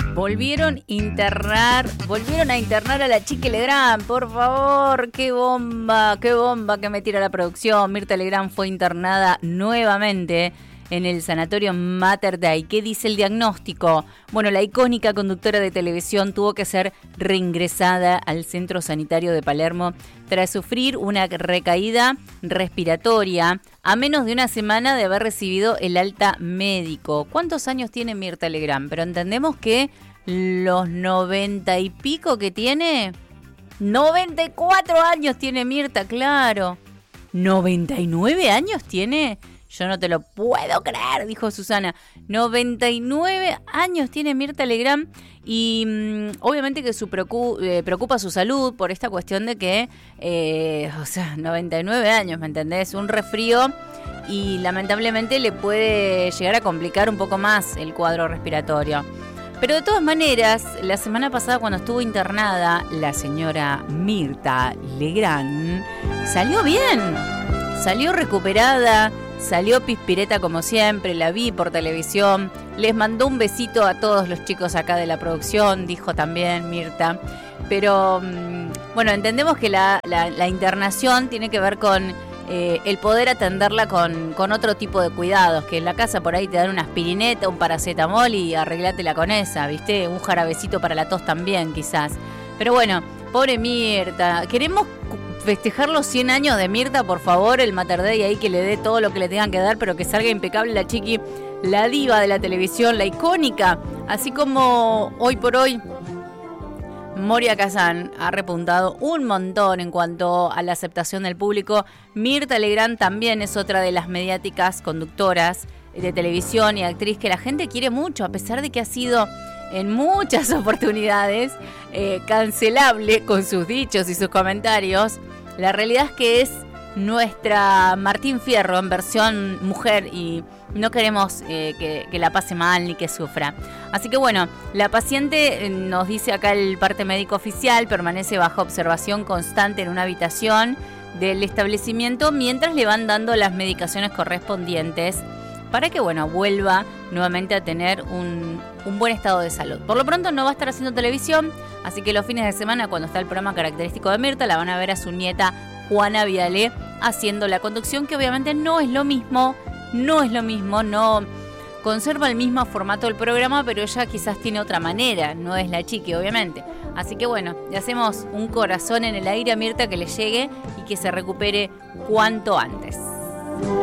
Volvieron a internar a la Chiqui Legrand, por favor, qué bomba que me tira la producción. Mirta Legrand fue internada nuevamente en el sanatorio Mater Dei. ¿Qué dice el diagnóstico? Bueno, la icónica conductora de televisión tuvo que ser reingresada al centro sanitario de Palermo tras sufrir una recaída respiratoria a menos de una semana de haber recibido el alta médico. ¿Cuántos años tiene Mirta Legrand? Pero entendemos que los 90 y pico que tiene, 94 años tiene Mirta, claro. 99 años tiene. Yo no te lo puedo creer, dijo Susana. 99 años tiene Mirta Legrand y obviamente que preocupa su salud por esta cuestión de que, 99 años, ¿me entendés? Un resfrío y lamentablemente le puede llegar a complicar un poco más el cuadro respiratorio. Pero de todas maneras, la semana pasada cuando estuvo internada, la señora Mirta Legrand salió bien, salió recuperada. Salió pispireta como siempre, la vi por televisión, les mandó un besito a todos los chicos acá de la producción, dijo también Mirta. Pero bueno, entendemos que la internación tiene que ver con el poder atenderla con otro tipo de cuidados, que en la casa por ahí te dan una aspirineta, un paracetamol y arreglátela con esa, ¿viste? Un jarabecito para la tos también quizás. Pero bueno, pobre Mirta, queremos festejar los 100 años de Mirta, por favor, el Mater Dei ahí que le dé todo lo que le tengan que dar, pero que salga impecable la Chiqui, la diva de la televisión, la icónica, así como hoy por hoy Moria Kazan ha repuntado un montón en cuanto a la aceptación del público. Mirta Legrand también es otra de las mediáticas conductoras de televisión y actriz que la gente quiere mucho, a pesar de que ha sido en muchas oportunidades cancelable con sus dichos y sus comentarios. La realidad es que es nuestra Martín Fierro en versión mujer y no queremos que la pase mal ni que sufra. Así que bueno, la paciente, nos dice acá el parte médico oficial, permanece bajo observación constante en una habitación del establecimiento mientras le van dando las medicaciones correspondientes para que bueno, vuelva nuevamente a tener un buen estado de salud. Por lo pronto no va a estar haciendo televisión, así que los fines de semana, cuando está el programa característico de Mirta, la van a ver a su nieta Juana Viale haciendo la conducción, que obviamente no es lo mismo, no conserva el mismo formato del programa, pero ella quizás tiene otra manera, no es la Chiqui, obviamente. Así que bueno, le hacemos un corazón en el aire a Mirta, que le llegue y que se recupere cuanto antes.